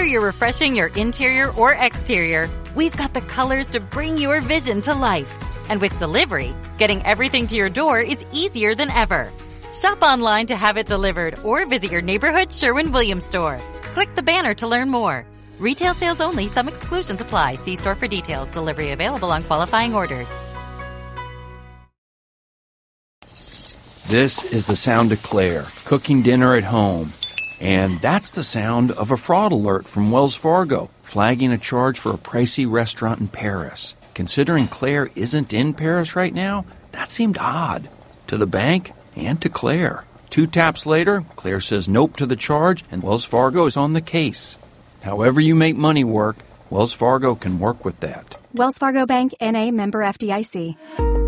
Whether you're refreshing your interior or exterior, we've got the colors to bring your vision to life. And with delivery, getting everything to your door is easier than ever. Shop online to have it delivered or visit your neighborhood Sherwin-Williams store. Click the banner to learn more. Retail sales only. Some exclusions apply. See store for details. Delivery available on qualifying orders. This is the sound of Claire, cooking dinner at home. And that's the sound of a fraud alert from Wells Fargo, flagging a charge for a pricey restaurant in Paris. Considering Claire isn't in Paris right now, that seemed odd. To the bank and to Claire. 2 taps later, Claire says nope to the charge, and Wells Fargo is on the case. However you make money work, Wells Fargo can work with that. Wells Fargo Bank, N.A., member FDIC.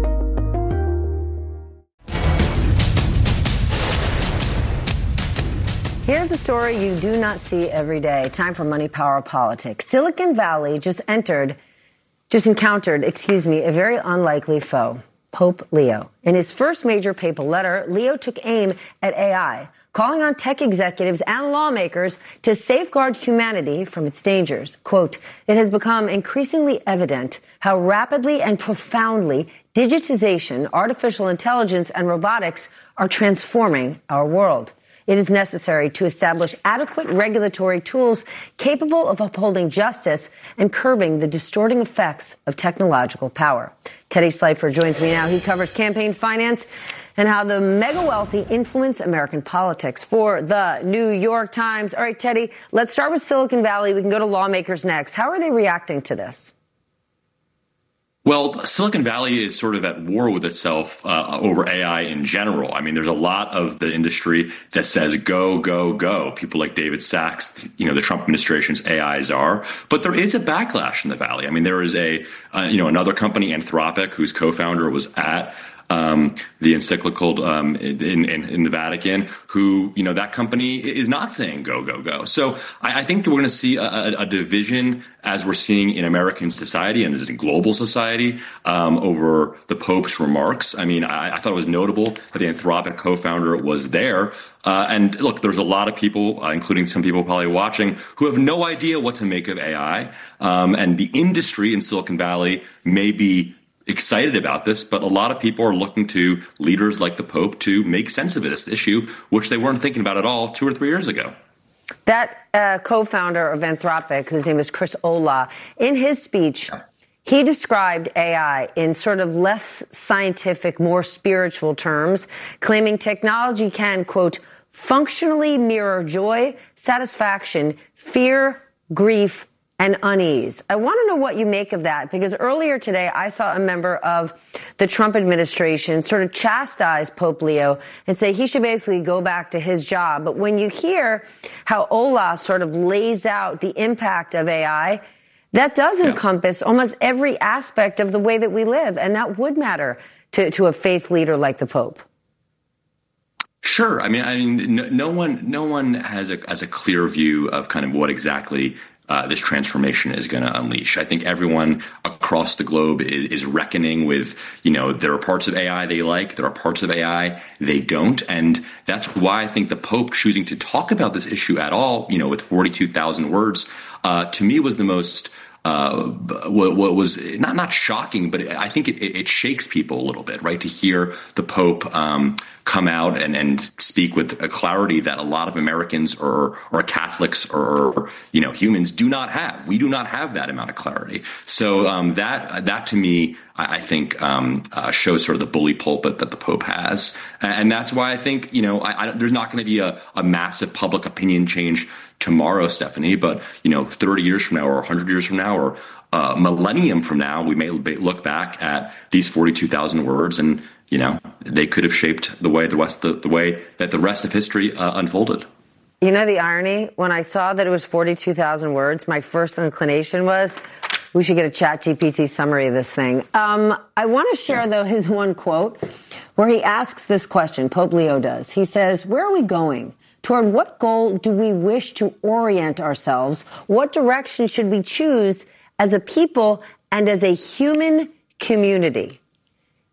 Here's a story you do not see every day. Time for Money, Power, Politics. Silicon Valley just encountered, a very unlikely foe, Pope Leo. In his first major papal letter, Leo took aim at AI, calling on tech executives and lawmakers to safeguard humanity from its dangers. Quote, "It has become increasingly evident how rapidly and profoundly digitization, artificial intelligence, and robotics are transforming our world. It is necessary to establish adequate regulatory tools capable of upholding justice and curbing the distorting effects of technological power." Teddy Slifer joins me now. He covers campaign finance and how the mega wealthy influence American politics for the New York Times. All right, Teddy, let's start with Silicon Valley. We can go to lawmakers next. How are they reacting to this? Well, Silicon Valley is sort of at war with itself over AI in general. I mean, there's a lot of the industry that says go, go, go. People like David Sachs, the Trump administration's AI czar. But there is a backlash in the Valley. I mean, there is another company, Anthropic, whose co-founder was at the encyclical in the Vatican, who, that company is not saying go, go, go. So I think we're going to see a division, as we're seeing in American society and as in global society, over the Pope's remarks. I mean, I thought it was notable that the Anthropic co-founder was there. And look, there's a lot of people, including some people probably watching, who have no idea what to make of AI. And the industry in Silicon Valley may be excited about this, but a lot of people are looking to leaders like the Pope to make sense of this issue, which they weren't thinking about at all 2 or 3 years ago. That co-founder of Anthropic, whose name is Chris Olah, in his speech, he described AI in sort of less scientific, more spiritual terms, claiming technology can, quote, functionally mirror joy, satisfaction, fear, grief, and unease. I want to know what you make of that, because earlier today I saw a member of the Trump administration sort of chastise Pope Leo and say he should basically go back to his job. But when you hear how Olah sort of lays out the impact of AI, that does encompass almost every aspect of the way that we live, and that would matter to a faith leader like the Pope. Sure. I mean, no one has a clear view of kind of what exactly this transformation is going to unleash. I think everyone across the globe is reckoning with, there are parts of AI they like, there are parts of AI they don't. And that's why I think the Pope choosing to talk about this issue at all, with 42,000 words, to me was the most what was not shocking, but I think it shakes people a little bit, right? To hear the Pope come out and speak with a clarity that a lot of Americans or Catholics or humans do not have. We do not have that amount of clarity. So that to me, I think shows sort of the bully pulpit that the Pope has, and that's why I think there's not going to be a massive public opinion change tomorrow, Stephanie, but 30 years from now or 100 years from now or millennium from now, we may look back at these 42,000 words and they could have shaped the way that the rest of history unfolded. The irony, when I saw that it was 42,000 words, my first inclination was we should get a ChatGPT summary of this thing. I want to share, though, his one quote where he asks this question, Pope Leo does. He says, where are we going? Toward what goal do we wish to orient ourselves? What direction should we choose as a people and as a human community?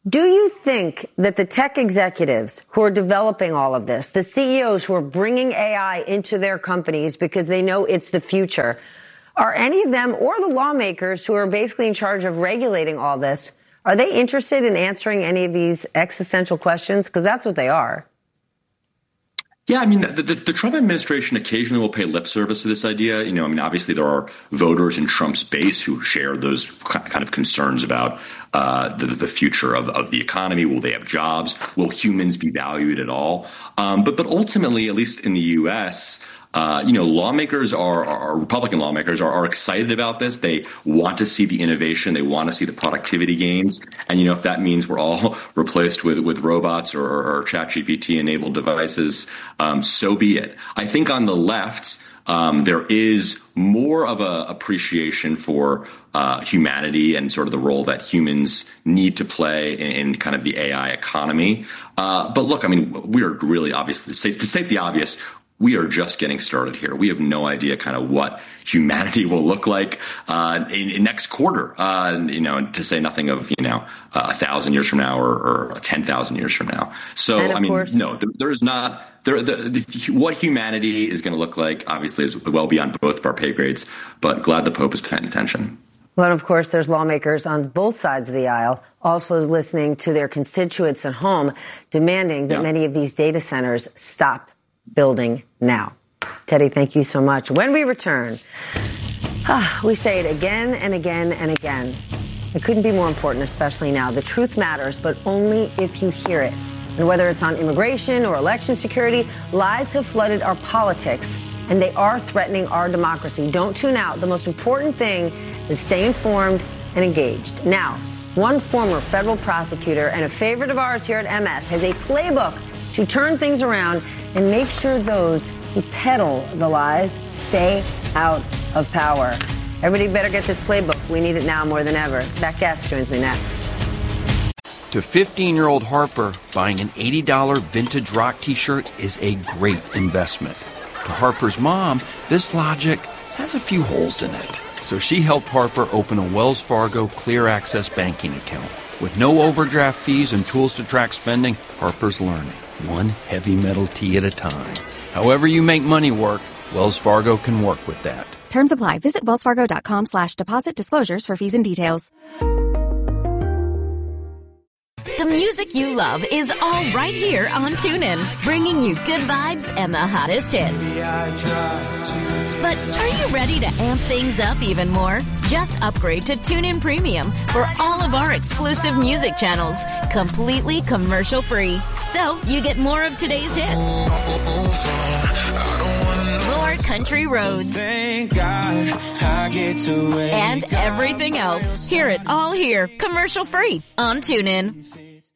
Do you think that the tech executives who are developing all of this, the CEOs who are bringing AI into their companies because they know it's the future, are any of them or the lawmakers who are basically in charge of regulating all this, are they interested in answering any of these existential questions? Because that's what they are. Yeah, I mean, the Trump administration occasionally will pay lip service to this idea. I mean, obviously there are voters in Trump's base who share those kind of concerns about the future of the economy. Will they have jobs? Will humans be valued at all? But ultimately, at least in the U.S., lawmakers Republican lawmakers are excited about this. They want to see the innovation. They want to see the productivity gains. And, if that means we're all replaced with robots or ChatGPT enabled devices, so be it. I think on the left, there is more of a appreciation for humanity and sort of the role that humans need to play in kind of the AI economy. But look, I mean, we are really obviously, to state the obvious, we are just getting started here. We have no idea kind of what humanity will look like in next quarter, to say nothing of, 1,000 years from now or 10,000 years from now. So, I mean, no, there is not what humanity is going to look like, obviously, is well beyond both of our pay grades, but glad the Pope is paying attention. Well, of course, there's lawmakers on both sides of the aisle also listening to their constituents at home, demanding that many of these data centers stop building now. Teddy, thank you so much. When we return, we say it again and again and again. It couldn't be more important, especially now. The truth matters, but only if you hear it. And whether it's on immigration or election security, lies have flooded our politics, and they are threatening our democracy. Don't tune out. The most important thing is stay informed and engaged. Now, one former federal prosecutor and a favorite of ours here at MS has a playbook to turn things around and make sure those who peddle the lies stay out of power. Everybody better get this playbook. We need it now more than ever. That guest joins me next. To 15-year-old Harper, buying an $80 vintage rock t-shirt is a great investment. To Harper's mom, this logic has a few holes in it. So she helped Harper open a Wells Fargo Clear Access banking account. With no overdraft fees and tools to track spending, Harper's learning, one heavy metal tea at a time. However you make money work, Wells Fargo can work with that. Terms apply. Visit wellsfargo.com/deposit disclosures for fees and details. The music you love is all right here on TuneIn, bringing you good vibes and the hottest hits. But are you ready to amp things up even more? Just upgrade to TuneIn Premium for all of our exclusive music channels, completely commercial-free. So you get more of today's hits, more country roads, and everything else. Hear it all here, commercial-free on TuneIn.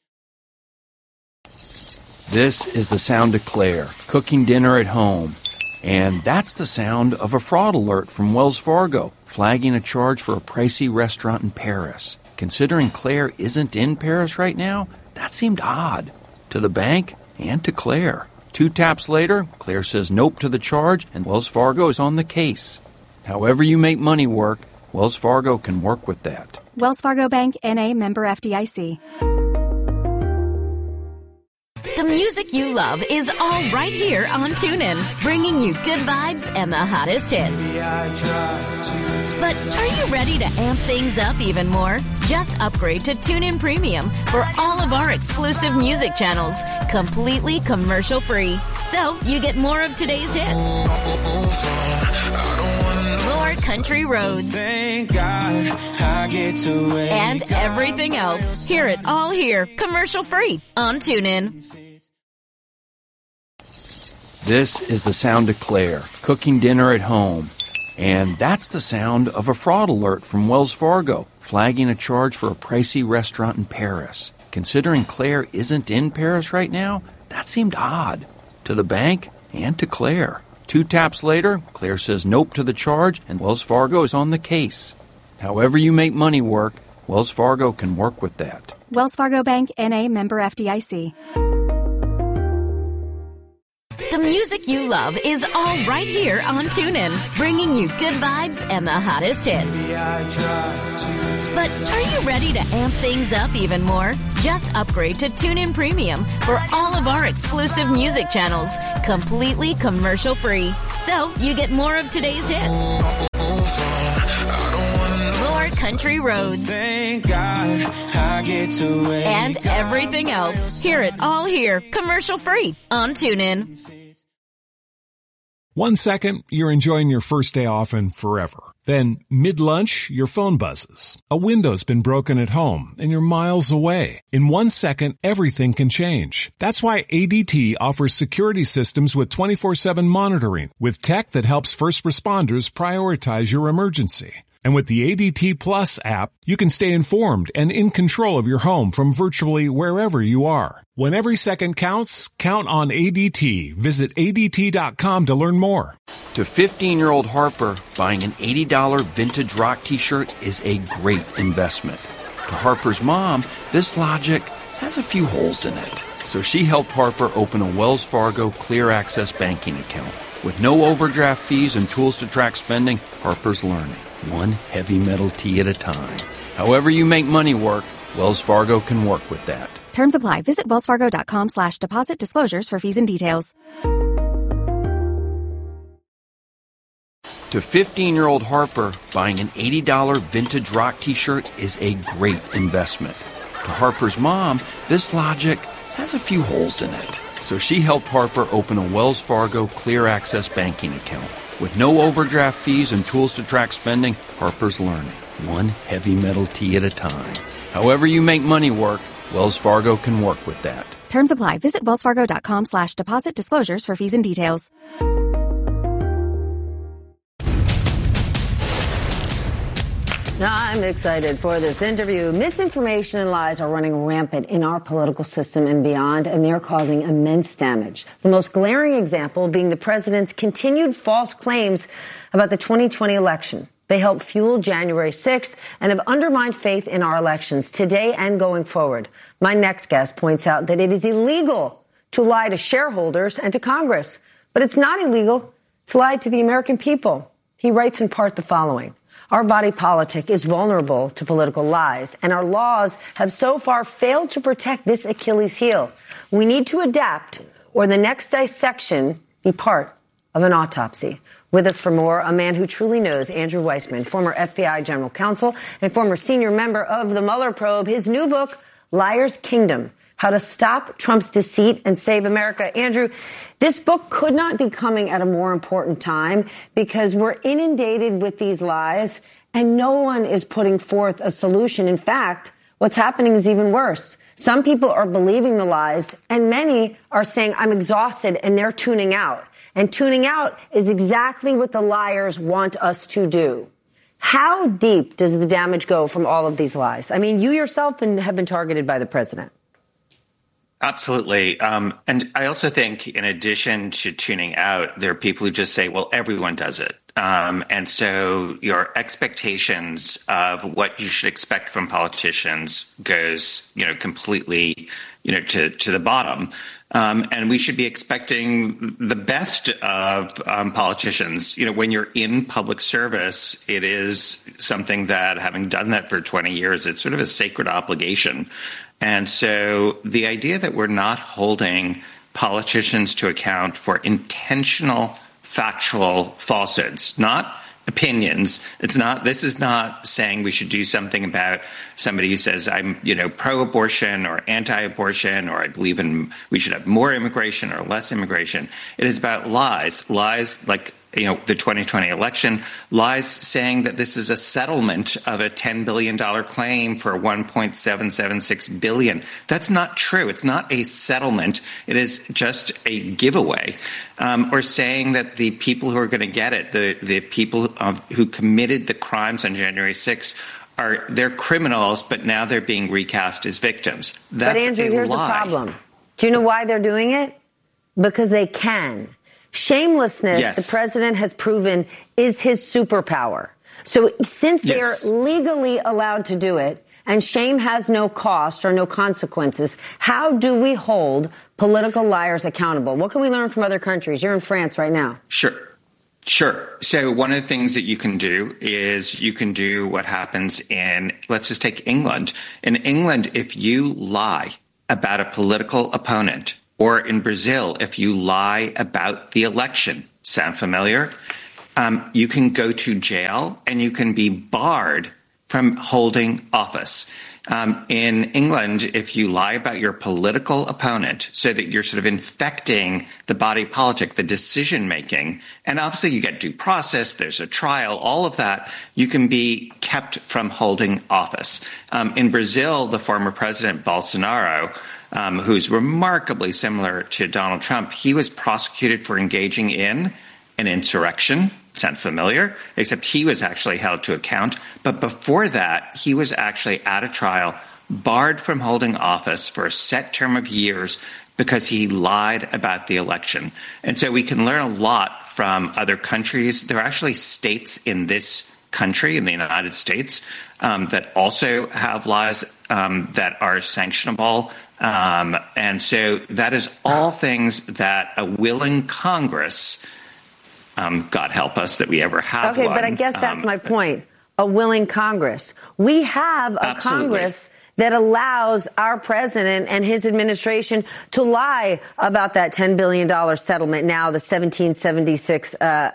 This is the sound of Claire, cooking dinner at home. And that's the sound of a fraud alert from Wells Fargo, flagging a charge for a pricey restaurant in Paris. Considering Claire isn't in Paris right now, that seemed odd. To the bank and to Claire. 2 taps later, Claire says nope to the charge, and Wells Fargo is on the case. However you make money work, Wells Fargo can work with that. Wells Fargo Bank, N.A., member FDIC. The music you love is all right here on TuneIn, bringing you good vibes and the hottest hits. But are you ready to amp things up even more? Just upgrade to TuneIn Premium for all of our exclusive music channels, completely commercial-free. So you get more of today's hits, more country roads, and everything else. Hear it all here, commercial-free on TuneIn. This is the sound of Claire, cooking dinner at home. And that's the sound of a fraud alert from Wells Fargo, flagging a charge for a pricey restaurant in Paris. Considering Claire isn't in Paris right now, that seemed odd. To the bank and to Claire. 2 taps later, Claire says nope to the charge, and Wells Fargo is on the case. However you make money work, Wells Fargo can work with that. Wells Fargo Bank, N.A., member FDIC. The music you love is all right here on TuneIn, bringing you good vibes and the hottest hits. But are you ready to amp things up even more? Just upgrade to TuneIn Premium for all of our exclusive music channels, completely commercial-free. So you get more of today's hits, more country roads, and everything else. Hear it all here, commercial-free on TuneIn. 1 second, you're enjoying your first day off and forever. Then, mid-lunch, your phone buzzes. A window's been broken at home, and you're miles away. In 1 second, everything can change. That's why ADT offers security systems with 24/7 monitoring, with tech that helps first responders prioritize your emergency. And with the ADT Plus app, you can stay informed and in control of your home from virtually wherever you are. When every second counts, count on ADT. Visit ADT.com to learn more. To 15-year-old Harper, buying an $80 vintage rock t-shirt is a great investment. To Harper's mom, this logic has a few holes in it. So she helped Harper open a Wells Fargo Clear Access banking account. With no overdraft fees and tools to track spending, Harper's learning, one heavy metal tee at a time. However you make money work, Wells Fargo can work with that. Terms apply. Visit wellsfargo.com/deposit disclosures for fees and details. To 15-year-old Harper, buying an $80 vintage rock t-shirt is a great investment. To Harper's mom, this logic has a few holes in it. So she helped Harper open a Wells Fargo Clear Access banking account. With no overdraft fees and tools to track spending, Harper's learning, one heavy metal tee at a time. However you make money work, Wells Fargo can work with that. Terms apply. Visit wellsfargo.com/deposit disclosures for fees and details. Now, I'm excited for this interview. Misinformation and lies are running rampant in our political system and beyond, and they're causing immense damage. The most glaring example being the president's continued false claims about the 2020 election. They helped fuel January 6th and have undermined faith in our elections today and going forward. My next guest points out that it is illegal to lie to shareholders and to Congress. But it's not illegal to lie to the American people. He writes in part the following. Our body politic is vulnerable to political lies, and our laws have so far failed to protect this Achilles heel. We need to adapt, or the next dissection be part of an autopsy. With us for more, a man who truly knows, Andrew Weissmann, former FBI general counsel and former senior member of the Mueller probe. His new book, Liar's Kingdom, How to Stop Trump's Deceit and Save America. Andrew, this book could not be coming at a more important time because we're inundated with these lies and no one is putting forth a solution. In fact, what's happening is even worse. Some people are believing the lies and many are saying, I'm exhausted, and they're tuning out. And tuning out is exactly what the liars want us to do. How deep does the damage go from all of these lies? I mean, you yourself have been targeted by the president. Absolutely. And I also think in addition to tuning out, there are people who just say, well, everyone does it. And so your expectations of what you should expect from politicians goes, completely, to the bottom. And we should be expecting the best of politicians. When you're in public service, it is something that, having done that for 20 years, it's sort of a sacred obligation. And so the idea that we're not holding politicians to account for intentional factual falsehoods, not opinions. This is not saying we should do something about somebody who says I'm, pro-abortion or anti-abortion, or I believe we should have more immigration or less immigration. It is about lies like, the 2020 election, lies saying that this is a settlement of a $10 billion claim for $1.776 billion. That's not true. It's not a settlement. It is just a giveaway. Or saying that the people who are going to get it, the people who committed the crimes on January 6th, they're criminals, but now they're being recast as victims. That's but Andrew, here's lie. The problem. Do you know why they're doing it? Because they can. Shamelessness, yes. The president has proven, is his superpower. So since they are legally allowed to do it, and shame has no cost or no consequences, how do we hold political liars accountable? What can we learn from other countries? You're in France right now. Sure. Sure. So one of the things that you can do is you can do what happens in, let's just take England. In England, if you lie about a political opponent, or in Brazil, if you lie about the election, sound familiar? You can go to jail and you can be barred from holding office. In England, if you lie about your political opponent so that you're sort of infecting the body politic, the decision making, and obviously you get due process, there's a trial, all of that, you can be kept from holding office. In Brazil, the former president Bolsonaro, who's remarkably similar to Donald Trump, he was prosecuted for engaging in an insurrection. Sound familiar? Except he was actually held to account. But before that, he was actually at a trial, barred from holding office for a set term of years because he lied about the election. And so we can learn a lot from other countries. There are actually states in this country, in the United States, that also have laws that are sanctionable. And so that is all things that a willing Congress, God help us that we ever have one. Okay, but I guess that's my point. A willing Congress. We have a Congress that allows our president and his administration to lie about that $10 billion settlement, now the 1776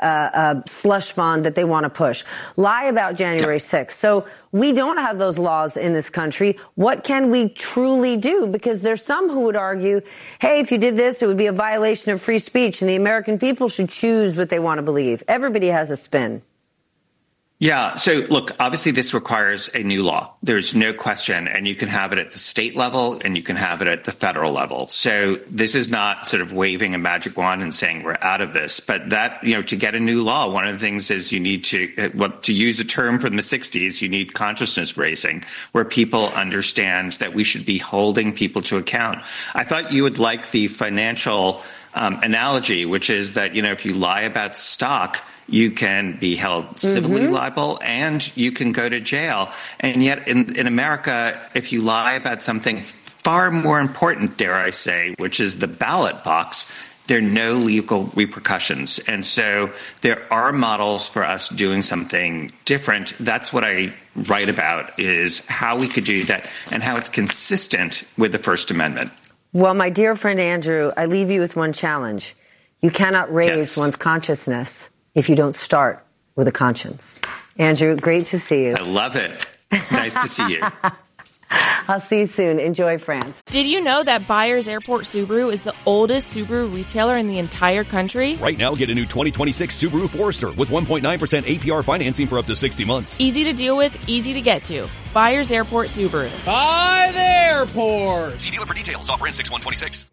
slush fund that they want to push. Lie about January 6th. So we don't have those laws in this country. What can we truly do? Because there's some who would argue, hey, if you did this, it would be a violation of free speech, and the American people should choose what they want to believe. Everybody has a spin. Yeah. So look, obviously this requires a new law. There's no question. And you can have it at the state level and you can have it at the federal level. So this is not sort of waving a magic wand and saying we're out of this. But that, to get a new law, one of the things is you need to use a term from the 60s, you need consciousness raising, where people understand that we should be holding people to account. I thought you would like the financial analogy, which is that, if you lie about stock, you can be held civilly liable and you can go to jail. And yet in America, if you lie about something far more important, dare I say, which is the ballot box, there are no legal repercussions. And so there are models for us doing something different. That's what I write about, is how we could do that and how it's consistent with the First Amendment. Well, my dear friend Andrew, I leave you with one challenge. You cannot raise one's consciousness if you don't start with a conscience. Andrew, great to see you. I love it. Nice to see you. I'll see you soon. Enjoy France. Did you know that Byers Airport Subaru is the oldest Subaru retailer in the entire country? Right now, get a new 2026 Subaru Forester with 1.9% APR financing for up to 60 months. Easy to deal with, easy to get to. Byers Airport Subaru. By the airport. See dealer for details. Offer ends 6/126.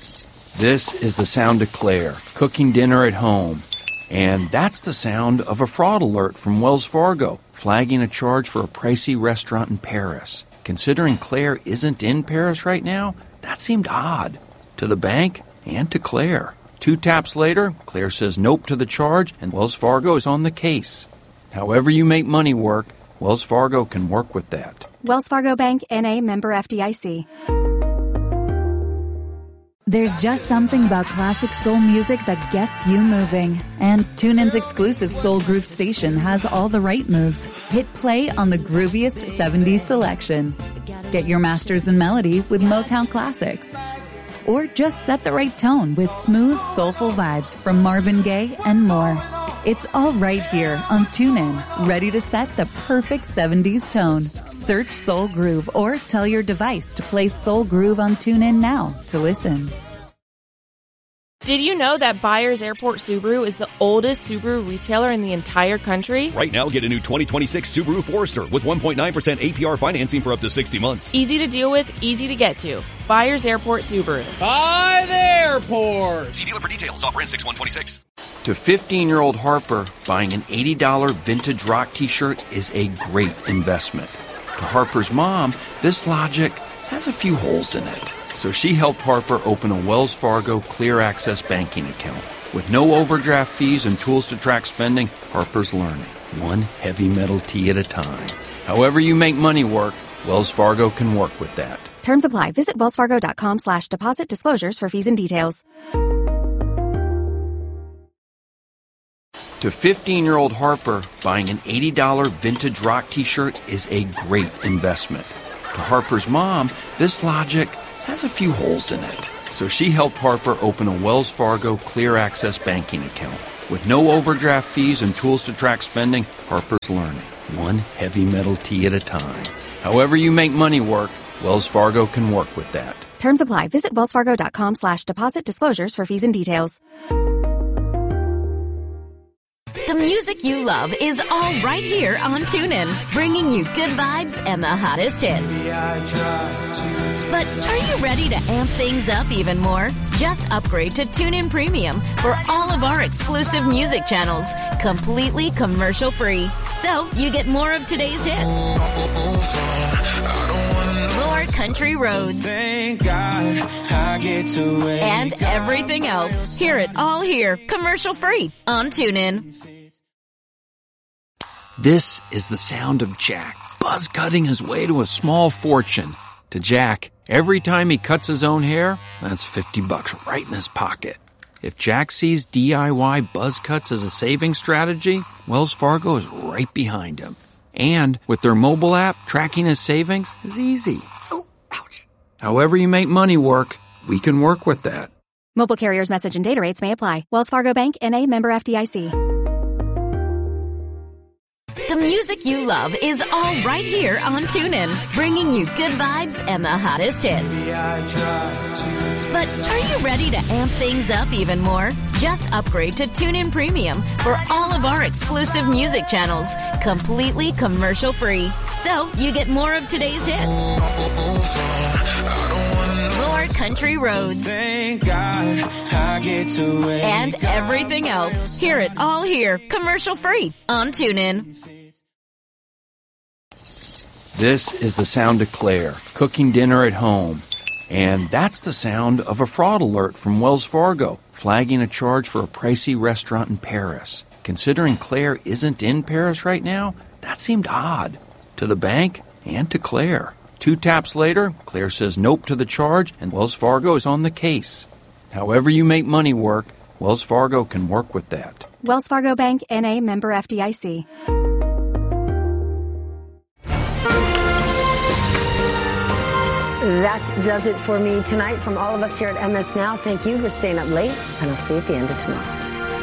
This is the sound of Claire, cooking dinner at home. And that's the sound of a fraud alert from Wells Fargo, flagging a charge for a pricey restaurant in Paris. Considering Claire isn't in Paris right now, that seemed odd to the bank and to Claire. 2 taps later, Claire says nope to the charge, and Wells Fargo is on the case. However you make money work, Wells Fargo can work with that. Wells Fargo Bank, N.A., member FDIC. There's just something about classic soul music that gets you moving. And TuneIn's exclusive Soul Groove station has all the right moves. Hit play on the grooviest 70s selection. Get your masters in melody with Motown classics. Or just set the right tone with smooth, soulful vibes from Marvin Gaye and more. It's all right here on TuneIn, ready to set the perfect 70s tone. Search Soul Groove or tell your device to play Soul Groove on TuneIn now to listen. Did you know that Byers Airport Subaru is the oldest Subaru retailer in the entire country? Right now, get a new 2026 Subaru Forester with 1.9% APR financing for up to 60 months. Easy to deal with, easy to get to. Byers Airport Subaru. By the airport. See dealer for details. Offer ends 6/126. To 15-year-old Harper, buying an $80 vintage rock t-shirt is a great investment. To Harper's mom, this logic has a few holes in it. So she helped Harper open a Wells Fargo Clear Access banking account. With no overdraft fees and tools to track spending, Harper's learning, one heavy metal tee at a time. However you make money work, Wells Fargo can work with that. Terms apply. Visit wellsfargo.com/deposit disclosures for fees and details. To 15-year-old Harper, buying an $80 vintage rock t-shirt is a great investment. To Harper's mom, this logic has a few holes in it. So she helped Harper open a Wells Fargo Clear Access banking account. With no overdraft fees and tools to track spending, Harper's learning, one heavy metal tea at a time. However you make money work, Wells Fargo can work with that. Terms apply. Visit wellsfargo.com/deposit disclosures for fees and details. The music you love is all right here on TuneIn, bringing you good vibes and the hottest hits. But are you ready to amp things up even more? Just upgrade to TuneIn Premium for all of our exclusive music channels, completely commercial-free. So you get more of today's hits, more country roads, and everything else. Hear it all here, commercial-free on TuneIn. This is the sound of Jack, buzz cutting his way to a small fortune. To Jack, every time he cuts his own hair, that's $50 right in his pocket. If Jack sees DIY buzz cuts as a saving strategy, Wells Fargo is right behind him. And with their mobile app, tracking his savings is easy. Oh, ouch. However you make money work, we can work with that. Mobile carriers' message and data rates may apply. Wells Fargo Bank, N.A., member FDIC. The music you love is all right here on TuneIn, bringing you good vibes and the hottest hits. But are you ready to amp things up even more? Just upgrade to TuneIn Premium for all of our exclusive music channels, completely commercial-free. So you get more of today's hits, more country roads, and everything else. Hear it all here, commercial-free on TuneIn. This is the sound of Claire, cooking dinner at home. And that's the sound of a fraud alert from Wells Fargo, flagging a charge for a pricey restaurant in Paris. Considering Claire isn't in Paris right now, that seemed odd. To the bank and to Claire. 2 taps later, Claire says nope to the charge, and Wells Fargo is on the case. However you make money work, Wells Fargo can work with that. Wells Fargo Bank, N.A., member FDIC. That does it for me tonight. From all of us here at MS Now, thank you for staying up late, and I'll see you at the end of tomorrow.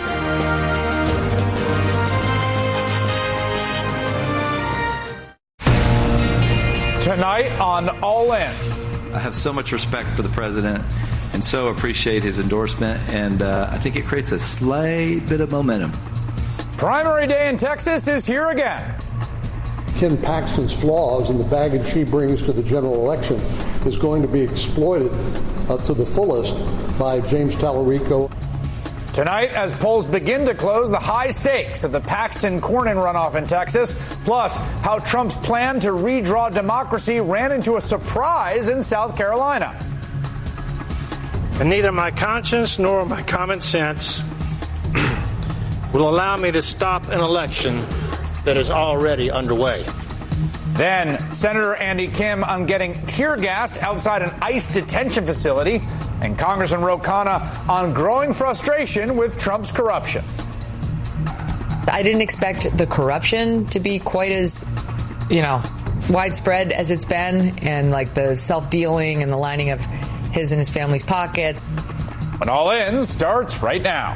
Tonight on All In. I have so much respect for the president and so appreciate his endorsement, and I think it creates a slight bit of momentum. Primary day in Texas is here again. Ken Paxton's flaws and the baggage he brings to the general election is going to be exploited to the fullest by James Tallarico. Tonight, as polls begin to close, the high stakes of the Paxton-Cornyn runoff in Texas, plus how Trump's plan to redraw democracy ran into a surprise in South Carolina. And neither my conscience nor my common sense will allow me to stop an election that is already underway. Then, Senator Andy Kim on getting tear gassed outside an ICE detention facility, and Congressman Ro Khanna on growing frustration with Trump's corruption. I didn't expect the corruption to be quite as, widespread as it's been, and like the self-dealing and the lining of his and his family's pockets. But All In starts right now.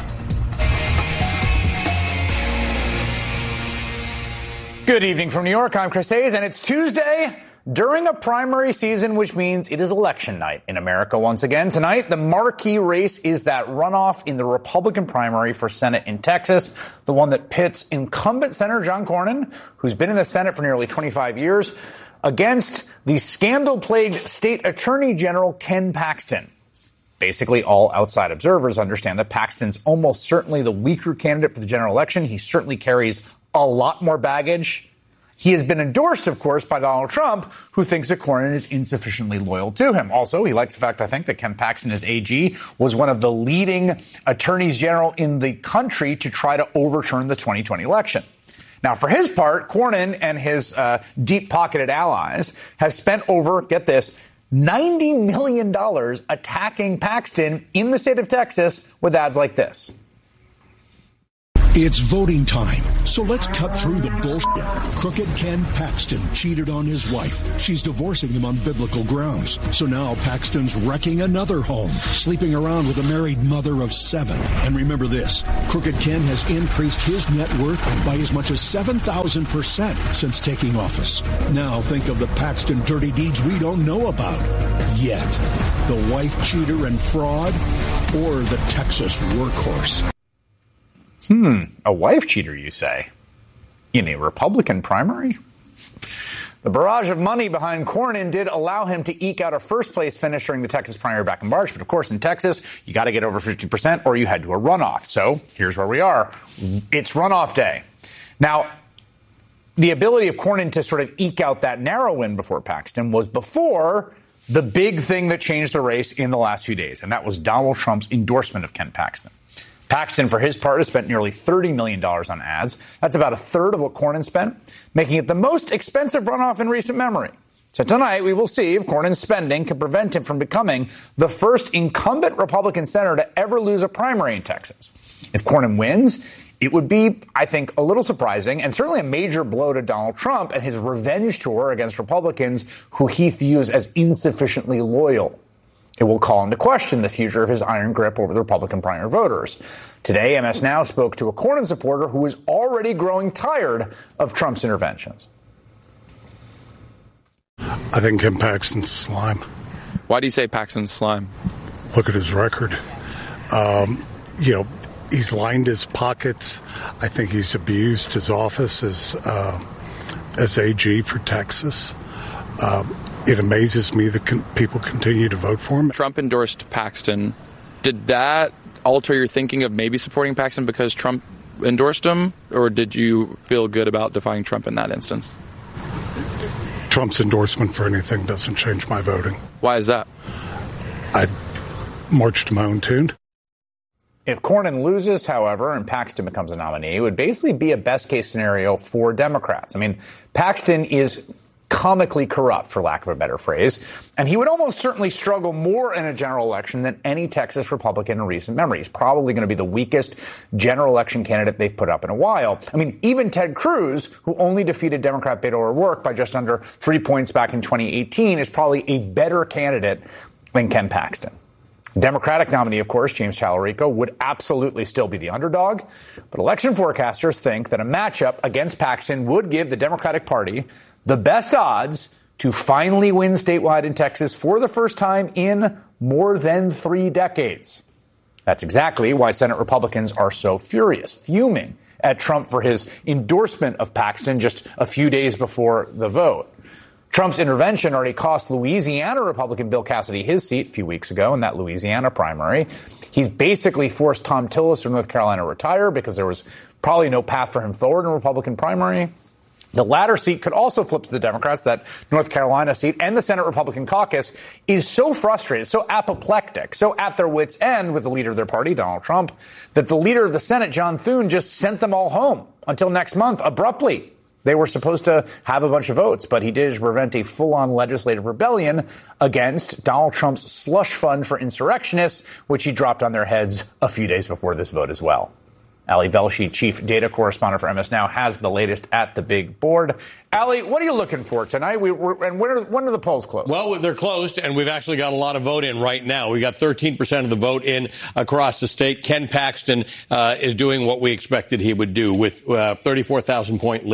Good evening from New York. I'm Chris Hayes, and it's Tuesday during a primary season, which means it is election night in America once again. Tonight, the marquee race is that runoff in the Republican primary for Senate in Texas, the one that pits incumbent Senator John Cornyn, who's been in the Senate for nearly 25 years, against the scandal-plagued State Attorney General Ken Paxton. Basically, all outside observers understand that Paxton's almost certainly the weaker candidate for the general election. He certainly carries a lot more baggage. He has been endorsed, of course, by Donald Trump, who thinks that Cornyn is insufficiently loyal to him. Also, he likes the fact, I think, that Ken Paxton, as AG, was one of the leading attorneys general in the country to try to overturn the 2020 election. Now, for his part, Cornyn and his deep-pocketed allies have spent over, get this, $90 million attacking Paxton in the state of Texas with ads like this. It's voting time, so let's cut through the bullshit. Crooked Ken Paxton cheated on his wife. She's divorcing him on biblical grounds. So now Paxton's wrecking another home, sleeping around with a married mother of 7. And remember this, Crooked Ken has increased his net worth by as much as 7,000% since taking office. Now think of the Paxton dirty deeds we don't know about yet. The wife cheater and fraud, or the Texas workhorse. A wife cheater, you say? In a Republican primary? The barrage of money behind Cornyn did allow him to eke out a first-place finish during the Texas primary back in March. But, of course, in Texas, you got to get over 50% or you head to a runoff. So here's where we are. It's runoff day. Now, the ability of Cornyn to sort of eke out that narrow win before Paxton was before the big thing that changed the race in the last few days, and that was Donald Trump's endorsement of Ken Paxton. Paxton, for his part, has spent nearly $30 million on ads. That's about a third of what Cornyn spent, making it the most expensive runoff in recent memory. So tonight, we will see if Cornyn's spending can prevent him from becoming the first incumbent Republican senator to ever lose a primary in Texas. If Cornyn wins, it would be, I think, a little surprising and certainly a major blow to Donald Trump and his revenge tour against Republicans who he views as insufficiently loyal. It will call into question the future of his iron grip over the Republican primary voters. Today, MS Now spoke to a Cornyn supporter who is already growing tired of Trump's interventions. I think Ken Paxton's slime. Why do you say Paxton's slime? Look at his record. He's lined his pockets. I think he's abused his office as AG for Texas. It amazes me that people continue to vote for him. Trump endorsed Paxton. Did that alter your thinking of maybe supporting Paxton because Trump endorsed him? Or did you feel good about defying Trump in that instance? Trump's endorsement for anything doesn't change my voting. Why is that? I'd march to my own tune. If Cornyn loses, however, and Paxton becomes a nominee, it would basically be a best-case scenario for Democrats. I mean, Paxton is comically corrupt, for lack of a better phrase, and he would almost certainly struggle more in a general election than any Texas Republican in recent memory. He's probably going to be the weakest general election candidate they've put up in a while. I mean, even Ted Cruz, who only defeated Democrat Beto O'Rourke by just under 3 points back in 2018, is probably a better candidate than Ken Paxton. Democratic nominee, of course, James Tallarico, would absolutely still be the underdog, but election forecasters think that a matchup against Paxton would give the Democratic Party the best odds to finally win statewide in Texas for the first time in more than 3 decades. That's exactly why Senate Republicans are so fuming at Trump for his endorsement of Paxton just a few days before the vote. Trump's intervention already cost Louisiana Republican Bill Cassidy his seat a few weeks ago in that Louisiana primary. He's basically forced Thom Tillis from North Carolina to retire because there was probably no path for him forward in a Republican primary. The latter seat could also flip to the Democrats. That North Carolina seat and the Senate Republican caucus is so frustrated, so apoplectic, so at their wits' end with the leader of their party, Donald Trump, that the leader of the Senate, John Thune, just sent them all home until next month, abruptly. They were supposed to have a bunch of votes, but he did prevent a full-on legislative rebellion against Donald Trump's slush fund for insurrectionists, which he dropped on their heads a few days before this vote as well. Ali Velshi, chief data correspondent for MS Now, has the latest at the big board. Ali, what are you looking for tonight? And when are the polls closed? Well, they're closed, and we've actually got a lot of vote in right now. We got 13% of the vote in across the state. Ken Paxton is doing what we expected he would do with 34,000 vote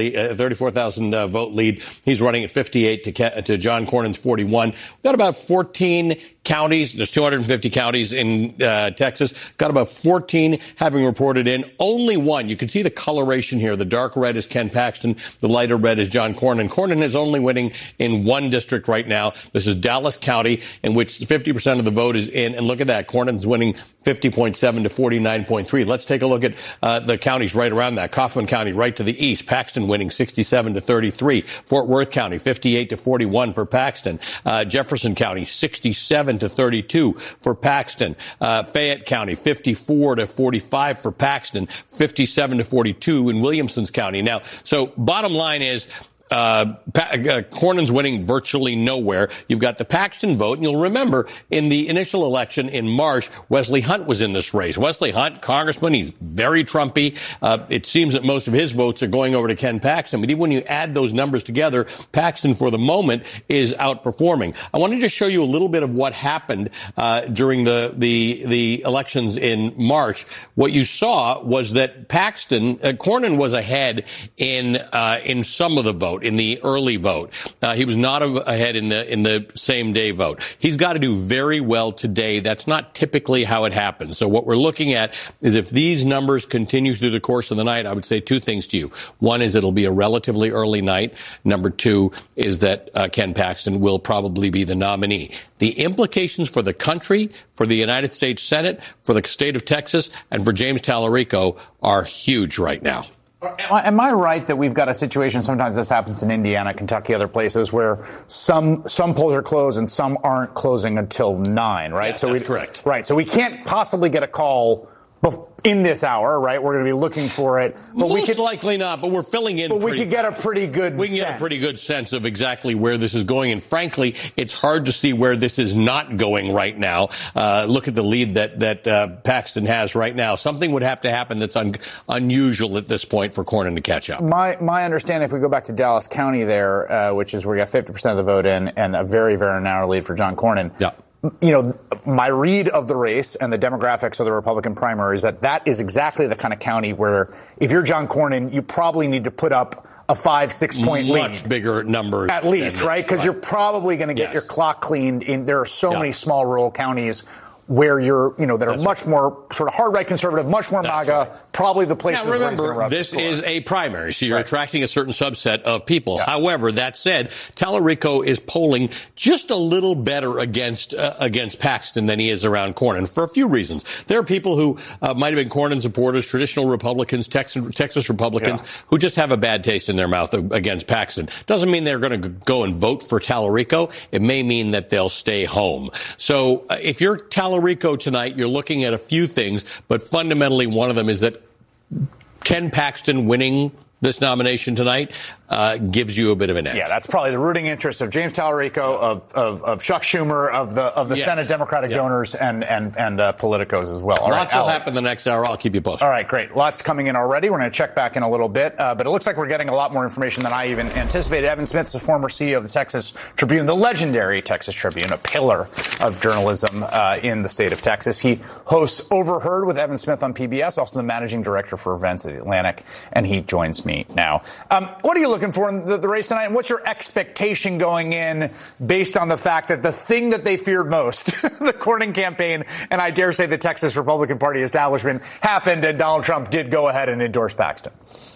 lead. He's running at 58 to John Cornyn's 41. We've got about 14 counties. There's 250 counties in Texas. Got about 14 having reported in. Only one. You can see the coloration here. The dark red is Ken Paxton. The lighter red is John Cornyn. Cornyn is only winning in one district right now. This is Dallas County, in which 50% of the vote is in. And look at that. Cornyn's winning 50.7 to 49.3. Let's take a look at the counties right around that. Kaufman County right to the east. Paxton winning 67 to 33. Fort Worth County 58 to 41 for Paxton. Jefferson County 67 to 32 for Paxton. Fayette County 54 to 45 for Paxton. 57 to 42 in Williamson's County. Now, so bottom line is, Cornyn's winning virtually nowhere. You've got the Paxton vote, and you'll remember in the initial election in March, Wesley Hunt was in this race. Wesley Hunt, congressman, he's very Trumpy. It seems that most of his votes are going over to Ken Paxton, but even when you add those numbers together, Paxton for the moment is outperforming. I wanted to show you a little bit of what happened during the elections in March. What you saw was that Cornyn was ahead in some of the vote, in the early vote. He was not ahead in the same day vote. He's got to do very well today. That's not typically how it happens. So what we're looking at is if these numbers continue through the course of the night, I would say two things to you. One is it'll be a relatively early night. Number two is that Ken Paxton will probably be the nominee. The implications for the country, for the United States Senate, for the state of Texas, and for James Tallarico are huge right now. Am I right that we've got a situation, sometimes this happens in Indiana, Kentucky, other places, where some polls are closed and some aren't closing until 9, right? Yeah, that's correct. Right. So we can't possibly get a call in this hour, right? We're going to be looking for it. But Most likely not, but we're filling in. But we could get a pretty good We can get a pretty good sense of exactly where this is going. And frankly, it's hard to see where this is not going right now. Look at the lead that Paxton has right now. Something would have to happen that's unusual at this point for Cornyn to catch up. My understanding, if we go back to Dallas County there, which is where you got 50% of the vote in and a very, very narrow lead for John Cornyn. Yeah. You know, my read of the race and the demographics of the Republican primary is that is exactly the kind of county where if you're John Cornyn, you probably need to put up a 5-6 point lead. Much bigger number. At least, right? Because you're probably going to get your clock cleaned in. There are so many small rural counties where that are much more sort of hard right conservative, much more MAGA, right. Probably the places now, remember, this is a primary, so you're attracting a certain subset of people. Yeah. However, that said, Tallarico is polling just a little better against Paxton than he is around Cornyn for a few reasons. There are people who might have been Cornyn supporters, traditional Republicans, Texas Republicans, who just have a bad taste in their mouth against Paxton. Doesn't mean they're going to go and vote for Tallarico. It may mean that they'll stay home. So if you're Tallarico tonight, you're looking at a few things, but fundamentally one of them is that Ken Paxton winning this nomination tonight gives you a bit of an edge. Yeah, that's probably the rooting interest of James Tallarico, of Chuck Schumer, of the Senate Democratic donors and politicos as well. All Lots will happen the next hour. I'll keep you posted. All right, great. Lots coming in already. We're going to check back in a little bit, but it looks like we're getting a lot more information than I even anticipated. Evan Smith is the former CEO of the Texas Tribune, the legendary Texas Tribune, a pillar of journalism in the state of Texas. He hosts Overheard with Evan Smith on PBS, also the managing director for events at The Atlantic, and he joins me now. What are you looking for in the race tonight, and what's your expectation going in based on the fact that the thing that they feared most, the Cornyn campaign, and I dare say the Texas Republican Party establishment, happened, and Donald Trump did go ahead and endorse Paxton?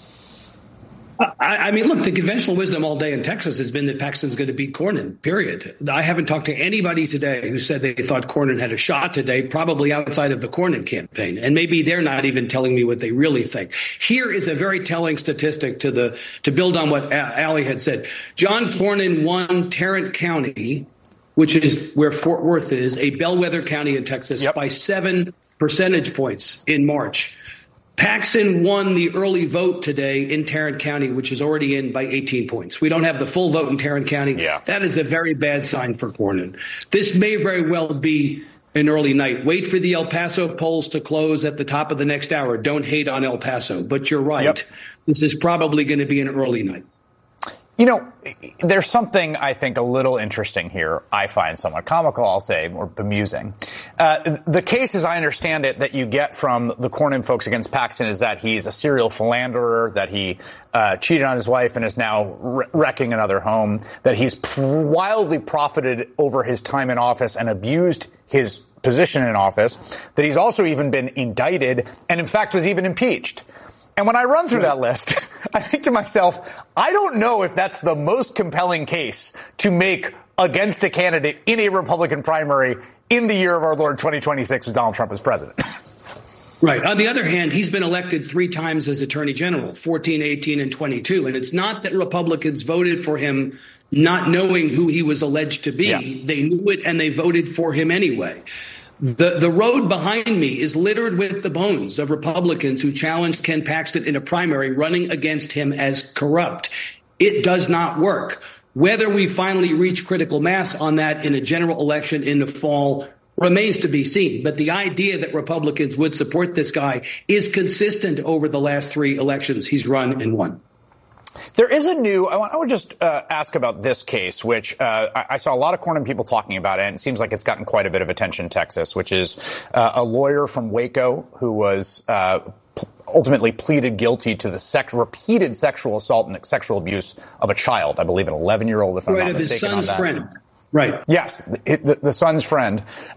I mean, look, the conventional wisdom all day in Texas has been that Paxton's going to beat Cornyn, period. I haven't talked to anybody today who said they thought Cornyn had a shot today, probably outside of the Cornyn campaign. And maybe they're not even telling me what they really think. Here is a very telling statistic to build on what Allie had said. John Cornyn won Tarrant County, which is where Fort Worth is, a bellwether county in Texas, by 7 percentage points in March. Paxton won the early vote today in Tarrant County, which is already in by 18 points. We don't have the full vote in Tarrant County. Yeah. That is a very bad sign for Cornyn. This may very well be an early night. Wait for the El Paso polls to close at the top of the next hour. Don't hate on El Paso, but you're right. Yep. This is probably going to be an early night. You know, there's something I think a little interesting here. I find somewhat comical, I'll say, or bemusing. The case, as I understand it, that you get from the Cornyn folks against Paxton is that he's a serial philanderer, that he cheated on his wife and is now wrecking another home, that he's wildly profited over his time in office and abused his position in office, that he's also even been indicted and, in fact, was even impeached. And when I run through that list, I think to myself, I don't know if that's the most compelling case to make against a candidate in a Republican primary in the year of our Lord 2026 with Donald Trump as president. Right. On the other hand, he's been elected 3 times as attorney general, 14, 18, and 22. And it's not that Republicans voted for him not knowing who he was alleged to be. Yeah. They knew it and they voted for him anyway. The road behind me is littered with the bones of Republicans who challenged Ken Paxton in a primary running against him as corrupt. It does not work. Whether we finally reach critical mass on that in a general election in the fall remains to be seen. But the idea that Republicans would support this guy is consistent over the last 3 elections he's run and won. There is a new, I would just ask about this case, which I saw a lot of Cornyn people talking about it, and it seems like it's gotten quite a bit of attention in Texas, which is a lawyer from Waco who was ultimately pleaded guilty to the repeated sexual assault and sexual abuse of a child, I believe an 11-year-old, if I'm not mistaken. His son's on that. friend. Right. Yes, the son's friend.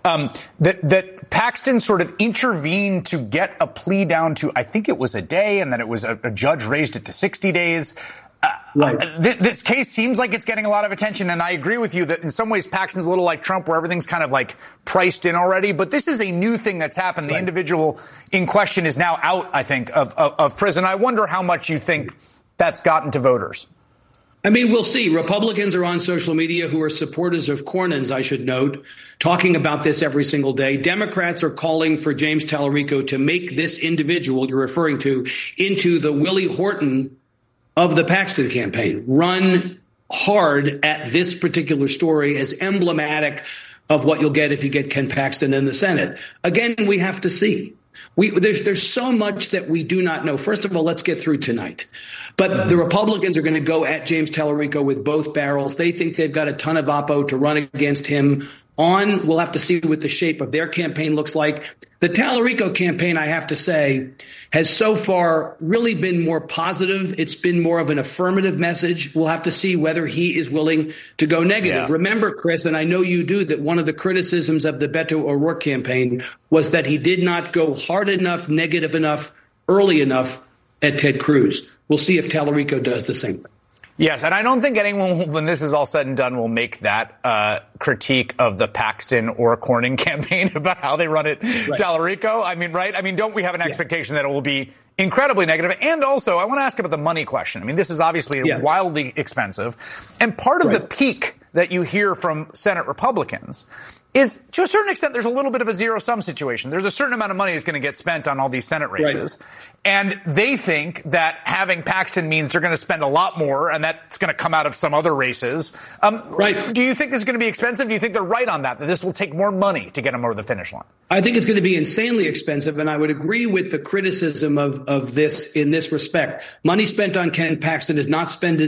That Paxton sort of intervened to get a plea down to, I think it was a day, and then it was a judge raised it to 60 days. Right. This case seems like it's getting a lot of attention, and I agree with you that in some ways Paxton's a little like Trump, where everything's kind of like priced in already. But this is a new thing that's happened. The individual in question is now out, I think, of prison. I wonder how much you think that's gotten to voters. I mean, we'll see. Republicans are on social media who are supporters of Cornyn's, I should note, talking about this every single day. Democrats are calling for James Tallarico to make this individual you're referring to into the Willie Horton of the Paxton campaign. Run hard at this particular story as emblematic of what you'll get if you get Ken Paxton in the Senate. Again, we have to see. There's so much that we do not know. First of all, let's get through tonight. But the Republicans are going to go at James Tallarico with both barrels. They think they've got a ton of oppo to run against him on. We'll have to see what the shape of their campaign looks like. The Tallarico campaign, I have to say, has so far really been more positive. It's been more of an affirmative message. We'll have to see whether he is willing to go negative. Yeah. Remember, Chris, and I know you do, that one of the criticisms of the Beto O'Rourke campaign was that he did not go hard enough, negative enough, early enough at Ted Cruz. We'll see if Tallarico does the same thing. Yes, and I don't think anyone, when this is all said and done, will make that critique of the Paxton or Cornyn campaign about how they run it. Right. Tallarico, I mean, right? I mean, don't we have an expectation that it will be incredibly negative? And also, I want to ask about the money question. I mean, this is obviously wildly expensive. And part of the peak that you hear from Senate Republicans is, to a certain extent, there's a little bit of a zero-sum situation. There's a certain amount of money that's going to get spent on all these Senate races. Right. And they think that having Paxton means they're going to spend a lot more, and that's going to come out of some other races. Right. Do you think this is going to be expensive? Do you think they're right on that this will take more money to get them over the finish line? I think it's going to be insanely expensive, and I would agree with the criticism of this in this respect. Money spent on Ken Paxton is not spent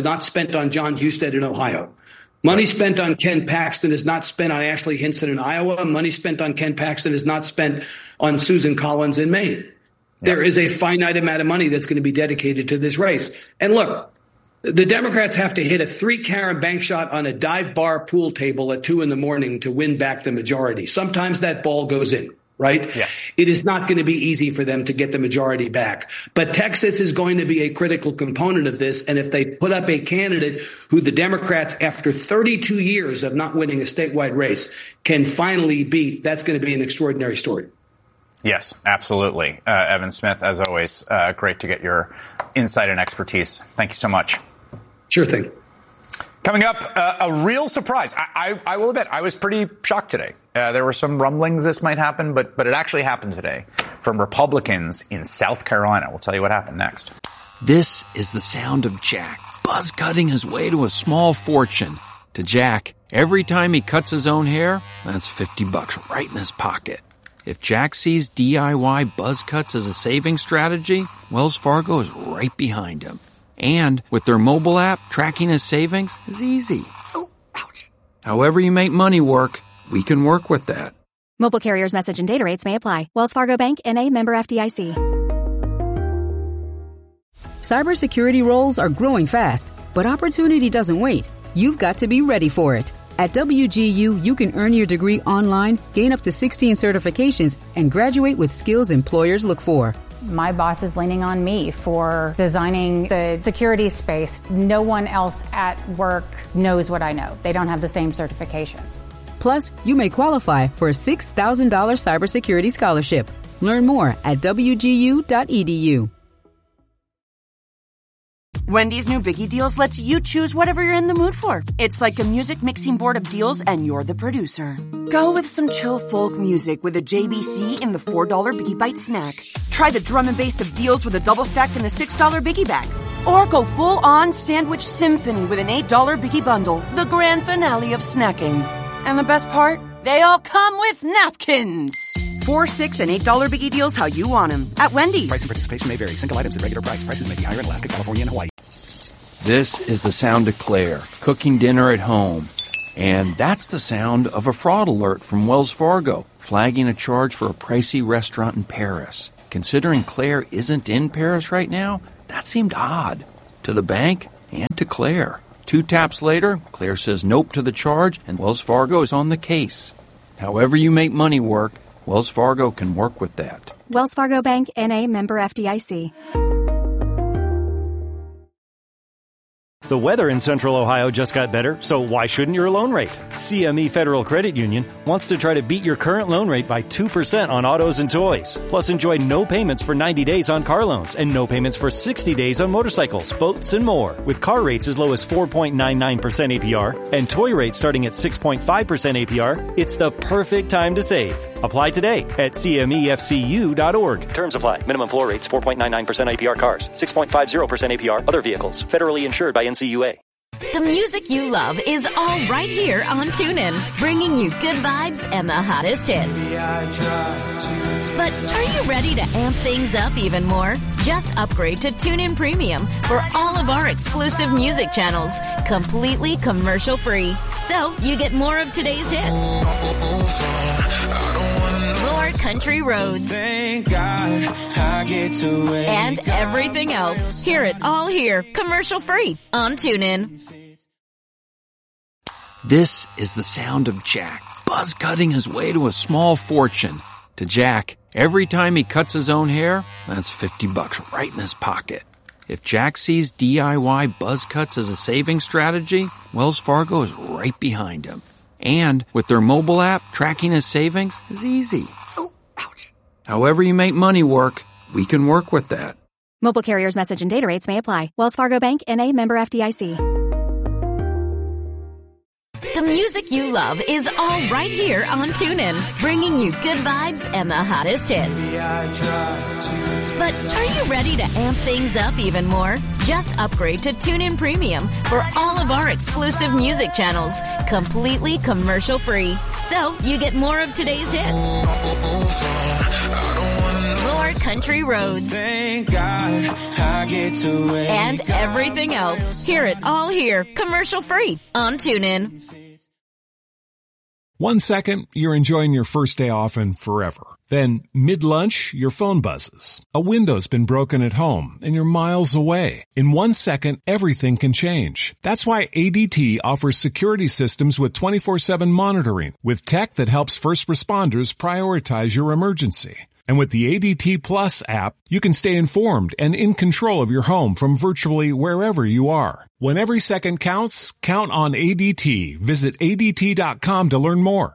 on John Husted in Ohio. Money spent on Ken Paxton is not spent on Ashley Hinson in Iowa. Money spent on Ken Paxton is not spent on Susan Collins in Maine. Yep. There is a finite amount of money that's going to be dedicated to this race. And look, the Democrats have to hit a 3-carat bank shot on a dive bar pool table at 2 a.m. to win back the majority. Sometimes that ball goes in. Right? Yeah. It is not going to be easy for them to get the majority back. But Texas is going to be a critical component of this. And if they put up a candidate who the Democrats, after 32 years of not winning a statewide race, can finally beat, that's going to be an extraordinary story. Yes, absolutely. Evan Smith, as always, great to get your insight and expertise. Thank you so much. Sure thing. Coming up, a real surprise. I will admit, I was pretty shocked today. There were some rumblings this might happen, but it actually happened today from Republicans in South Carolina. We'll tell you what happened next. This is the sound of Jack buzz cutting his way to a small fortune. To Jack, every time he cuts his own hair, that's $50 right in his pocket. If Jack sees DIY buzz cuts as a saving strategy, Wells Fargo is right behind him. And with their mobile app, tracking his savings is easy. Oh, ouch. However you make money work, we can work with that. Mobile carriers' message and data rates may apply. Wells Fargo Bank, N.A., member FDIC. Cybersecurity roles are growing fast, but opportunity doesn't wait. You've got to be ready for it. At WGU, you can earn your degree online, gain up to 16 certifications, and graduate with skills employers look for. My boss is leaning on me for designing the security space. No one else at work knows what I know. They don't have the same certifications. Plus, you may qualify for a $6,000 cybersecurity scholarship. Learn more at wgu.edu. Wendy's new Biggie Deals lets you choose whatever you're in the mood for. It's like a music mixing board of deals, and you're the producer. Go with some chill folk music with a JBC in the $4 Biggie Bite snack. Try the drum and bass of deals with a double stack in the $6 Biggie Bag. Or go full-on sandwich symphony with an $8 Biggie Bundle, the grand finale of snacking. And the best part? They all come with napkins. 4, $6, and $8 Biggie deals how you want them. At Wendy's. Price and participation may vary. Single items at regular price. Prices may be higher in Alaska, California, and Hawaii. This is the sound of Claire cooking dinner at home. And that's the sound of a fraud alert from Wells Fargo, flagging a charge for a pricey restaurant in Paris. Considering Claire isn't in Paris right now, that seemed odd to the bank and to Claire. 2 taps later, Claire says nope to the charge, and Wells Fargo is on the case. However you make money work, Wells Fargo can work with that. Wells Fargo Bank, N.A., member FDIC. The weather in Central Ohio just got better, so why shouldn't your loan rate? CME Federal Credit Union wants to try to beat your current loan rate by 2% on autos and toys. Plus, enjoy no payments for 90 days on car loans and no payments for 60 days on motorcycles, boats, and more. With car rates as low as 4.99% APR and toy rates starting at 6.5% APR, it's the perfect time to save. Apply today at CMEFCU.org. Terms apply. Minimum floor rates 4.99% APR cars, 6.50% APR other vehicles. Federally insured by NCUA. The music you love is all right here on TuneIn, bringing you good vibes and the hottest hits. But are you ready to amp things up even more? Just upgrade to TuneIn Premium for all of our exclusive music channels, completely commercial-free. So you get more of today's hits, more country roads, thank God I get to and everything else. Hear it all here, commercial-free on TuneIn. This is the sound of Jack buzz cutting his way to a small fortune. To Jack, every time he cuts his own hair, that's $50 right in his pocket. If Jack sees DIY buzz cuts as a saving strategy, Wells Fargo is right behind him. And with their mobile app, tracking his savings is easy. Oh, ouch. However you make money work, we can work with that. Mobile carriers' message and data rates may apply. Wells Fargo Bank, N.A., member FDIC. The music you love is all right here on TuneIn, bringing you good vibes and the hottest hits. But are you ready to amp things up even more? Just upgrade to TuneIn Premium for all of our exclusive music channels, completely commercial-free. So you get more of today's hits, more country roads, thank God I get to and everything else. Hear it all here, commercial-free on TuneIn. 1 second, you're enjoying your first day off and forever. Then, mid-lunch, your phone buzzes. A window's been broken at home, and you're miles away. In 1 second, everything can change. That's why ADT offers security systems with 24/7 monitoring, with tech that helps first responders prioritize your emergency. And with the ADT Plus app, you can stay informed and in control of your home from virtually wherever you are. When every second counts, count on ADT. Visit ADT.com to learn more.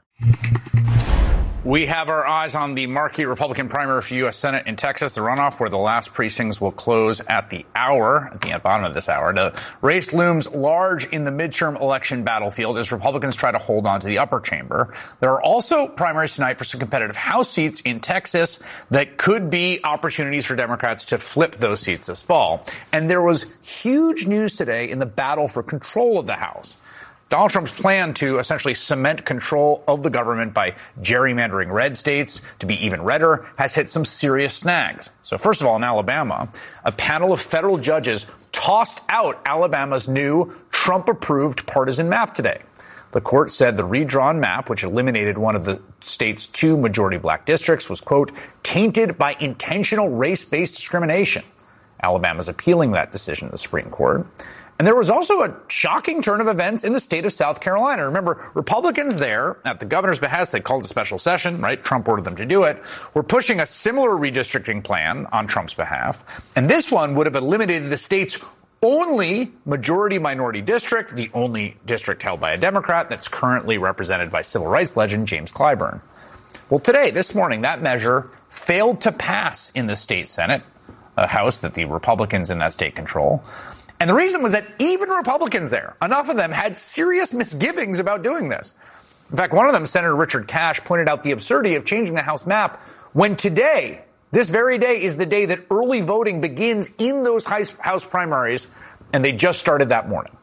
We have our eyes on the marquee Republican primary for U.S. Senate in Texas, the runoff where the last precincts will close at the bottom of this hour. The race looms large in the midterm election battlefield as Republicans try to hold on to the upper chamber. There are also primaries tonight for some competitive House seats in Texas that could be opportunities for Democrats to flip those seats this fall. And there was huge news today in the battle for control of the House. Donald Trump's plan to essentially cement control of the government by gerrymandering red states to be even redder has hit some serious snags. So first of all, in Alabama, a panel of federal judges tossed out Alabama's new Trump-approved partisan map today. The court said the redrawn map, which eliminated one of the state's 2 majority black districts, was, quote, tainted by intentional race-based discrimination. Alabama's appealing that decision to the Supreme Court. And there was also a shocking turn of events in the state of South Carolina. Remember, Republicans there, at the governor's behest, they called a special session, right? Trump ordered them to do it, were pushing a similar redistricting plan on Trump's behalf. And this one would have eliminated the state's only majority-minority district, the only district held by a Democrat that's currently represented by civil rights legend James Clyburn. Well, today, this morning, that measure failed to pass in the state Senate, a House that the Republicans in that state control. And the reason was that even Republicans there, enough of them, had serious misgivings about doing this. In fact, one of them, Senator Richard Cash, pointed out the absurdity of changing the House map when today This very day is the day that early voting begins in those House primaries, and they just started that morning.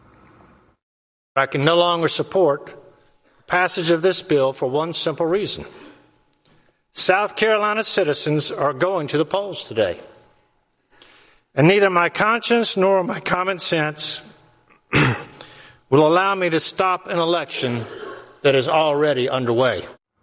I can no longer support passage of this bill for one simple reason. South Carolina citizens are going to the polls today. And neither my conscience nor my common sense will allow me to stop an election that is already underway.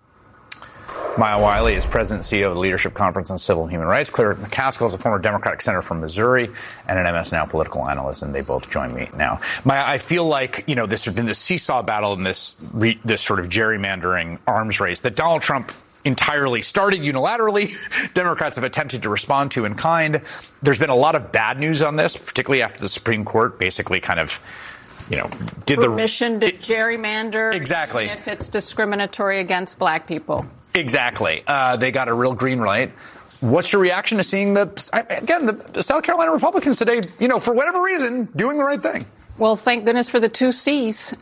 Maya Wiley is president and CEO of the Leadership Conference on Civil and Human Rights. Claire McCaskill is a former Democratic senator from Missouri and an MS Now political analyst, and they both join me now. Maya, I feel like, this has been this seesaw battle in this sort of gerrymandering arms race that Donald Trump entirely started unilaterally. Democrats have attempted to respond to in kind. There's been a lot of bad news on this, particularly after the Supreme Court basically kind of did permission to gerrymander. Exactly. If it's discriminatory against black people. Exactly. They got a real green light. What's your reaction to seeing the South Carolina Republicans today, for whatever reason, doing the right thing? Well, thank goodness for the 2 C's.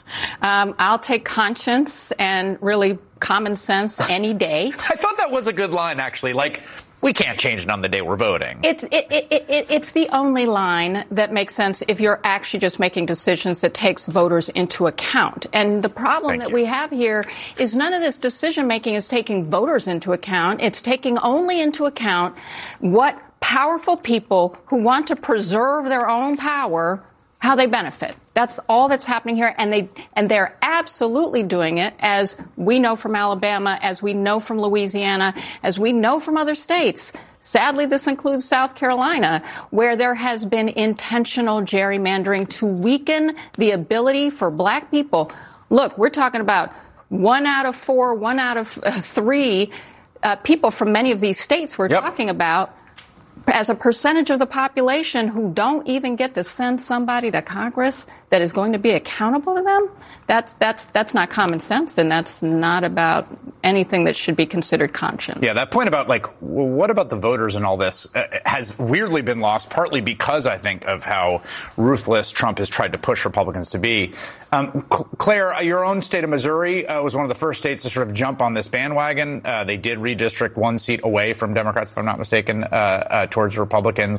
I'll take conscience and really common sense any day. I thought that was a good line, actually. We can't change it on the day we're voting. It's the only line that makes sense if you're actually just making decisions that takes voters into account. And the problem that we have here is none of this decision making is taking voters into account. It's taking only into account what powerful people who want to preserve their own power, how they benefit. That's all that's happening here, and they're absolutely doing it, as we know from Alabama, as we know from Louisiana, as we know from other states. Sadly, this includes South Carolina, where there has been intentional gerrymandering to weaken the ability for black people. Look, we're talking about 1 out of 4, 1 out of 3 people from many of these states we're talking about as a percentage of the population who don't even get to send somebody to Congress that is going to be accountable to them. That's not common sense, and that's not about anything that should be considered conscience. Yeah, that point about what about the voters and all this has weirdly been lost, partly because I think of how ruthless Trump has tried to push Republicans to be. Claire, your own state of Missouri was one of the first states to sort of jump on this bandwagon. They did redistrict 1 seat away from Democrats, if I'm not mistaken, towards Republicans.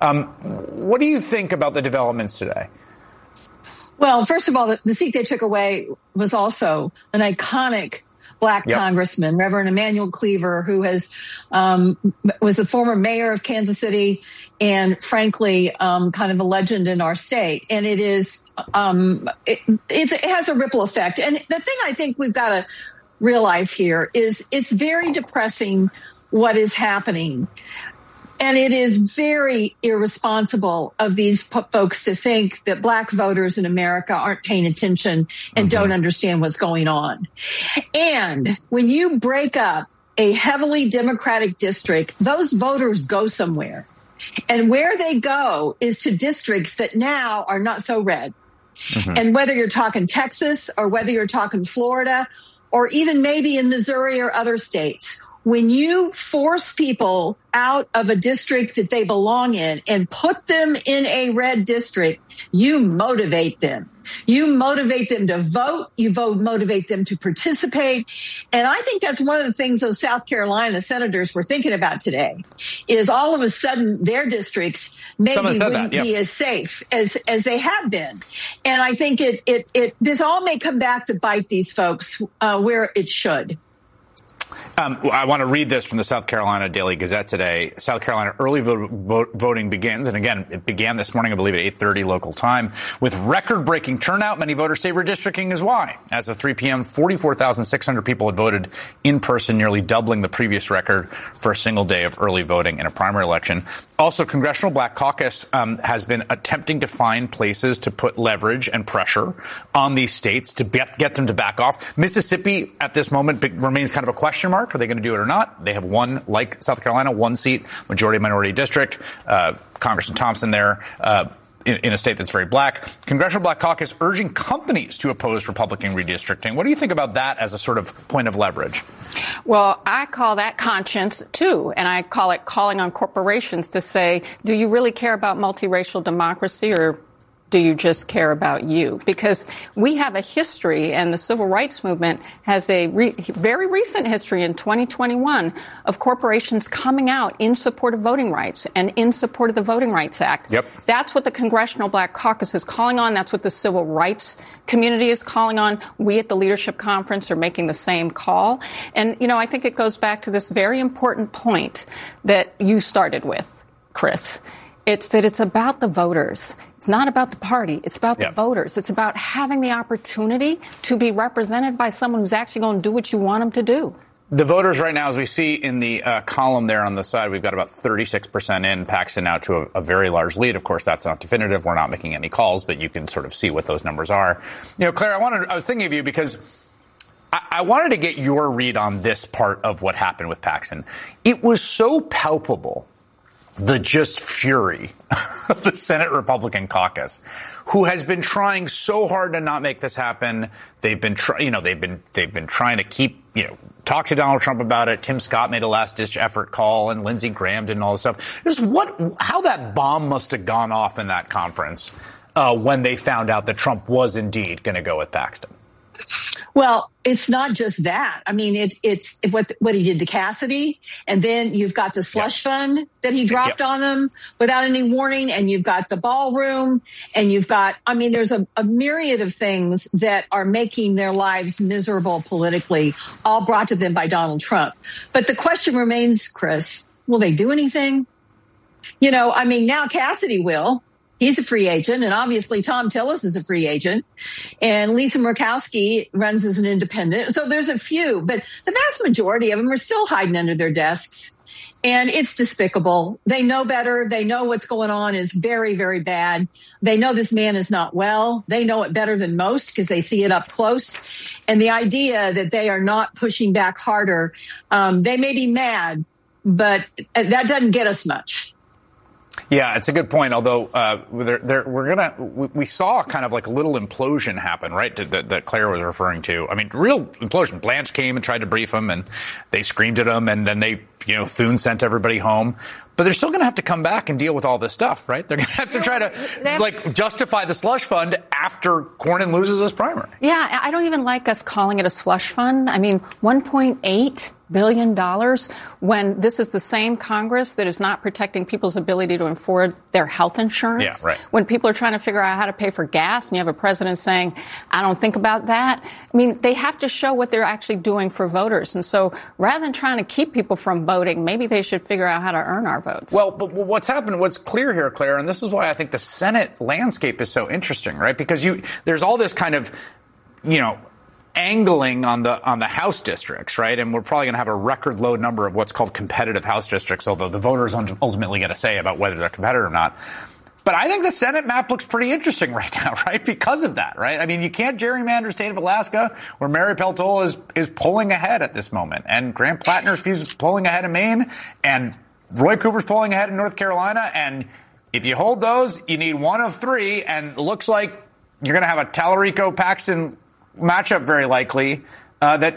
What do you think about the developments today? Well, first of all, the seat they took away was also an iconic black congressman, Reverend Emanuel Cleaver, who was the former mayor of Kansas City and, frankly, kind of a legend in our state. And it is it has a ripple effect. And the thing I think we've got to realize here is it's very depressing what is happening. And it is very irresponsible of these folks to think that black voters in America aren't paying attention and don't understand what's going on. And when you break up a heavily Democratic district, those voters go somewhere. And where they go is to districts that now are not so red. And whether you're talking Texas or whether you're talking Florida or even maybe in Missouri or other states, when you force people out of a district that they belong in and put them in a red district, you motivate them. You motivate them to vote. You motivate them to participate. And I think that's one of the things those South Carolina senators were thinking about today, is all of a sudden their districts maybe wouldn't be as safe as they have been. And I think this all may come back to bite these folks where it should. I want to read this from the South Carolina Daily Gazette today. South Carolina early voting begins. And again, it began this morning, I believe, at 8:30 local time with record-breaking turnout. Many voters say redistricting is why. As of 3 p.m., 44,600 people had voted in person, nearly doubling the previous record for a single day of early voting in a primary election. Also, Congressional Black Caucus has been attempting to find places to put leverage and pressure on these states to get them to back off. Mississippi, at this moment, remains kind of a question mark. Are they going to do it or not? They have one, like South Carolina, 1 seat, majority minority district. Congressman Thompson there in a state that's very black. Congressional Black Caucus urging companies to oppose Republican redistricting. What do you think about that as a sort of point of leverage? Well, I call that conscience, too, and I call it calling on corporations to say, do you really care about multiracial democracy, or do you just care about you? Because we have a history, and the civil rights movement has a very recent history in 2021 of corporations coming out in support of voting rights and in support of the Voting Rights Act. Yep. That's what the Congressional Black Caucus is calling on. That's what the civil rights community is calling on. We at the Leadership Conference are making the same call. And, I think it goes back to this very important point that you started with, Chris. It's that it's about the voters. It's not about the party. It's about the voters. It's about having the opportunity to be represented by someone who's actually going to do what you want them to do. The voters right now, as we see in the column there on the side, we've got about 36% in. Paxton now to a very large lead. Of course, that's not definitive. We're not making any calls, but you can sort of see what those numbers are. Claire, I was thinking of you because I wanted to get your read on this part of what happened with Paxton. It was so palpable, the just fury of the Senate Republican caucus, who has been trying so hard to not make this happen. They've been trying to keep, talk to Donald Trump about it. Tim Scott made a last-ditch effort call, and Lindsey Graham did and all this stuff. Just how that bomb must have gone off in that conference when they found out that Trump was indeed going to go with Paxton. Well, it's not just that. I mean, it's what he did to Cassidy. And then you've got the slush fund that he dropped on them without any warning. And you've got the ballroom. And there's a myriad of things that are making their lives miserable politically, all brought to them by Donald Trump. But the question remains, Chris, will they do anything? Now Cassidy will. He's a free agent, and obviously Tom Tillis is a free agent, and Lisa Murkowski runs as an independent. So there's a few, but the vast majority of them are still hiding under their desks, and it's despicable. They know better. They know what's going on is very, very bad. They know this man is not well. They know it better than most because they see it up close. And the idea that they are not pushing back harder, they may be mad, but that doesn't get us much. Yeah, it's a good point. Although we saw kind of like a little implosion happen, right? That Claire was referring to. I mean, real implosion. Blanche came and tried to brief him, and they screamed at him, and then Thune sent everybody home. But they're still going to have to come back and deal with all this stuff, right? They're going to have to try to justify the slush fund after Cornyn loses his primary. Yeah, I don't even like us calling it a slush fund. I mean, $1.8 billion when this is the same Congress that is not protecting people's ability to afford their health insurance. Yeah, right. When people are trying to figure out how to pay for gas and you have a president saying, I don't think about that. I mean, they have to show what they're actually doing for voters. And so rather than trying to keep people from voting, maybe they should figure out how to earn our votes. Well, but what's clear here, Claire, and this is why I think the Senate landscape is so interesting, right? Because there's all this kind of, angling on the House districts, right? And we're probably going to have a record low number of what's called competitive House districts, although the voters ultimately get a say about whether they're competitive or not. But I think the Senate map looks pretty interesting right now, right? Because of that, right? I mean, you can't gerrymander state of Alaska where Mary Peltola is pulling ahead at this moment. And Graham Plattner's is pulling ahead in Maine. And Roy Cooper's pulling ahead in North Carolina. And if you hold those, you need one of three. And it looks like you're going to have a Tallarico-Paxton matchup very likely that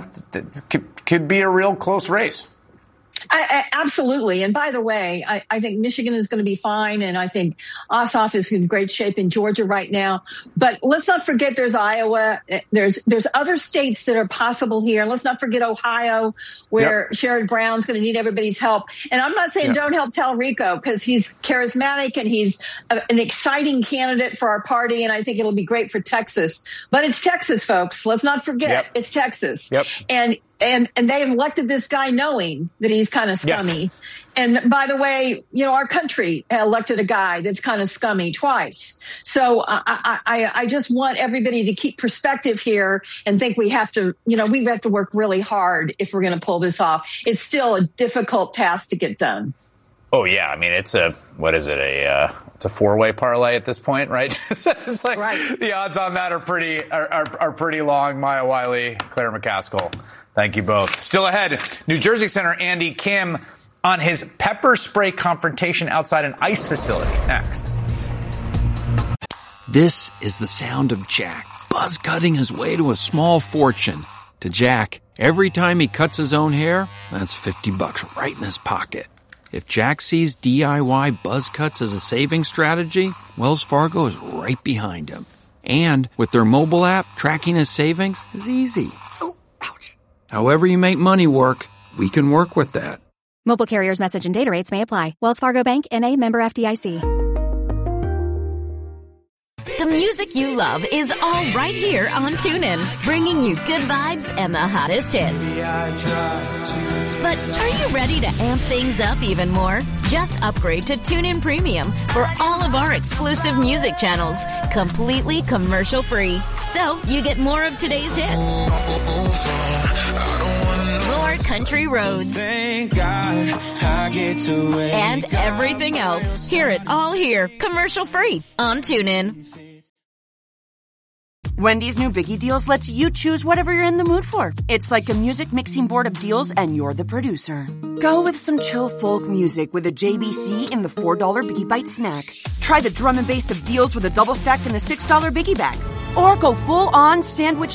could be a real close race. Absolutely. And by the way, I think Michigan is going to be fine. And I think Ossoff is in great shape in Georgia right now. But let's not forget there's Iowa. There's other states that are possible here. Let's not forget Ohio, where Sherrod Brown's going to need everybody's help. And I'm not saying don't help Tallarico because he's charismatic and he's an exciting candidate for our party. And I think it'll be great for Texas. But it's Texas, folks. Let's not forget it's Texas. And they elected this guy knowing that he's kind of scummy. Yes. And by the way, our country elected a guy that's kind of scummy twice. So I just want everybody to keep perspective here and think we have to work really hard if we're going to pull this off. It's still a difficult task to get done. Oh, yeah. I mean, it's a four-way parlay at this point, right? It's like the odds on that are pretty long. Maya Wiley, Claire McCaskill. Thank you both. Still ahead, New Jersey Senator Andy Kim on his pepper spray confrontation outside an ICE facility. Next. This is the sound of Jack buzz cutting his way to a small fortune. To Jack, every time he cuts his own hair, that's $50 right in his pocket. If Jack sees DIY buzz cuts as a saving strategy, Wells Fargo is right behind him. And with their mobile app, tracking his savings is easy. Oh, ouch. However you make money work, we can work with that. Mobile carriers' message and data rates may apply. Wells Fargo Bank, N.A., member FDIC. The music you love is all right here on TuneIn, bringing you good vibes and the hottest hits. But are you ready to amp things up even more? Just upgrade to TuneIn Premium for all of our exclusive music channels, completely commercial-free. So you get more of today's hits, more country roads, thank God I get to and everything else. Hear it all here, commercial-free on TuneIn. Wendy's new Biggie Deals lets you choose whatever you're in the mood for. It's like a music mixing board of deals, and you're the producer. Go with some chill folk music with a JBC in the $4 Biggie Bite snack. Try the drum and bass of deals with a double stack in the $6 Biggie bag. Or go full-on sandwich